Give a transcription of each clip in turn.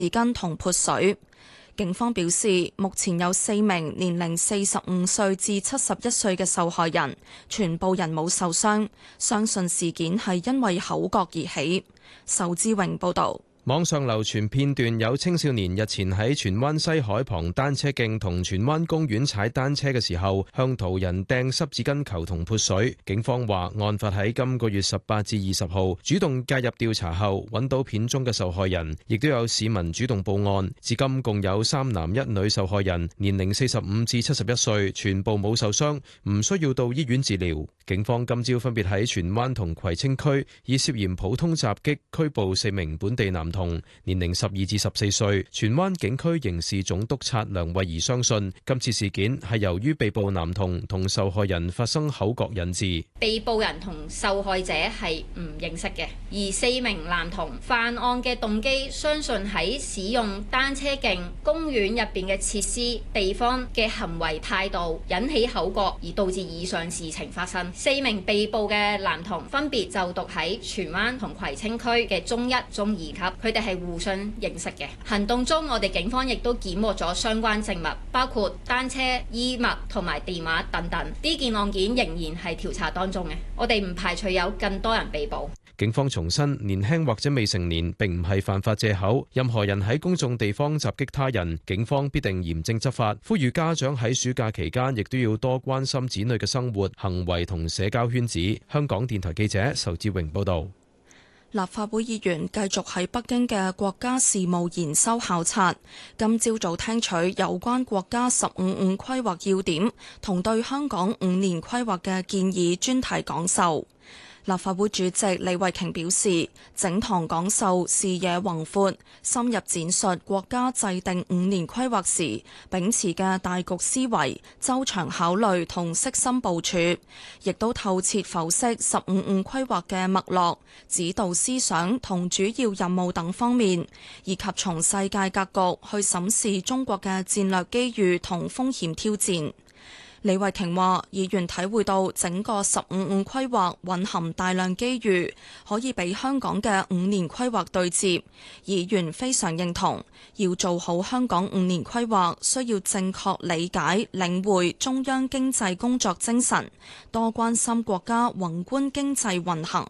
紙巾同潑水。警方表示，目前有4名年齡45歲至71歲嘅受害人，全部人冇受傷，相信事件係因為口角而起。仇志榮報導。 網上流傳片段，有青少年日前喺荃灣西海旁單車徑同荃灣公園踩單車嘅時候，向途人掟濕紙巾球同潑水。警方話，案發喺今個月18至20號，主動介入調查後，揾到片中嘅受害人，亦都有市民主動報案。至今共有3男1女受害人，年齡45至71歲，全部冇受傷，唔需要到醫院治療。警方今朝分別喺荃灣同葵青區以涉嫌普通襲擊拘捕4名本地男童，年齡12至14歲。荃灣警區刑事總督察梁慧儀相信，今次事件係由於被捕男童同受害人發生口角引致。 被捕人同受害者係唔認識嘅，而4名男童犯案嘅動機，相信喺使用單車徑、公園入邊嘅設施地方嘅行為態度引起口角，而導致以上事情發生。4名被捕嘅男童分別就讀喺荃灣同葵青區嘅中1、中2級，佢哋係互相認識嘅。行動中，我哋警方亦都檢獲咗相關證物，包括單車、衣物同埋電話等等。呢件案件仍然係調查當中嘅，我哋唔排除有更多人被捕。 警方重申，年輕或者未成年並唔係犯法藉口，任何人喺公眾地方襲擊他人，警方必定嚴正執法。呼籲家長喺暑假期間亦都要多關心子女嘅生活、行為同社交圈子。香港電台記者仇志榮報導。 立法會議員繼續喺北京嘅國家事務研修考察，今朝早聽取有關國家15五規劃要點同對香港5年規劃嘅建議專題講授。立法會主席李慧瓊表示，整堂講授視野宏闊，深入展述國家制定5年規劃時秉持嘅大局思維、周詳考慮同悉心部署，亦都透徹剖析15五規劃嘅脈絡、指導思想同主要任務等方面，以及從世界格局去審視中國嘅戰略機遇同風險挑戰。李慧瓊話：議員體會到整個15五規劃蘊含大量機遇，可以俾香港嘅5年規劃對接。議員非常認同，要做好香港5年規劃，需要正確理解、領會中央經濟工作精神，多關心國家宏觀經濟運行。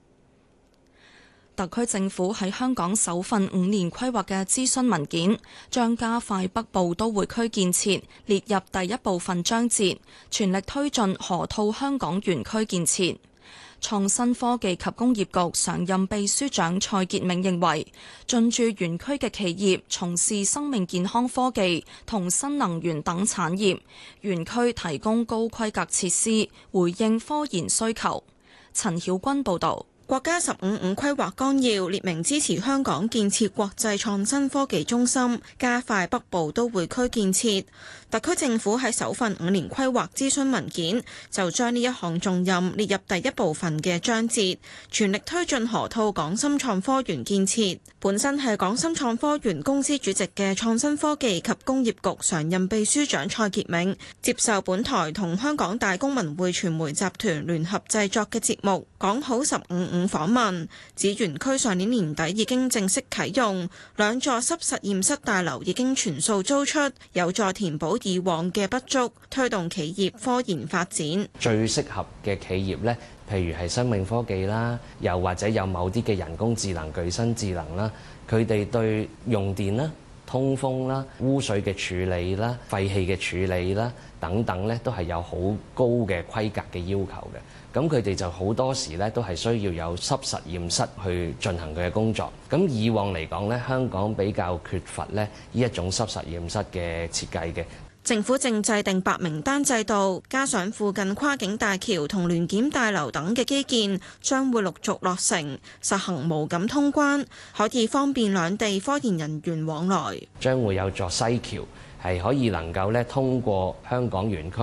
特區政府喺香港首份5年規劃嘅諮詢文件，將加快北部都會區建設列入第一部分章節，全力推進河套香港園區建設。創新科技及工業局常任秘書長蔡傑明認為，進駐園區嘅企業從事生命健康科技同新能源等產業，園區提供高規格設施，回應科研需求。陳曉君報導。 國家15五規劃綱要列明支持香港建設國際創新科技中心，加快北部都會區建設。特區政府喺首份5年規劃諮詢文件就將呢一項重任列入第一部分嘅章節，全力推進河套港深創科園建設。本身係港深創科園公司主席嘅創新科技及工業局常任秘書長蔡傑明接受本台同香港大公文匯傳媒集團聯合製作嘅節目講好15五訪問，指園區上年年底已經正式啟用，2座濕實驗室大樓已經全數租出，有助填補以往嘅不足，推動企業科研發展。 最適合嘅企業呢，譬如係生命科技啦，又或者有某啲嘅人工智能、具身智能啦，佢哋對用電啦、通風啦、污水嘅處理啦、廢氣嘅處理啦等等呢，都係有好高嘅規格嘅要求嘅。咁佢哋就好多時咧，都係需要有濕實驗室去進行佢嘅工作。咁以往嚟講咧，香港比較缺乏咧呢一種濕實驗室嘅設計嘅。 政府正制定白名單制度，加上附近跨境大橋同聯檢大樓等嘅基建將會陸續落成，實行無感通關，可以方便兩地科研人員往來。 將會有座西橋係可以能夠咧通過香港園區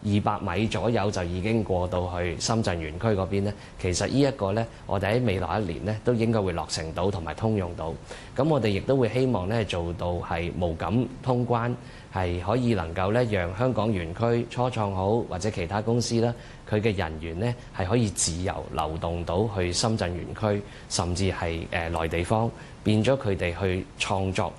200米左右就已經過到去深圳園區嗰邊呢。其實呢一個呢，我哋喺未來一年呢都應該會落成到同埋通用到。咁我哋亦都會希望呢做到係無感通關，係可以能夠呢讓香港園區初創好或者其他公司啦，佢嘅人員呢係可以自由流動到去深圳園區，甚至係內地方，變咗佢哋去創作